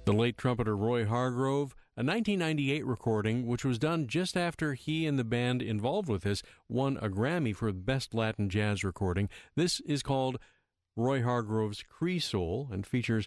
The late trumpeter Roy Hargrove, a 1998 recording which was done just after he and the band involved with this won a Grammy for Best Latin Jazz Recording. This is called Roy Hargrove's Cree Soul and features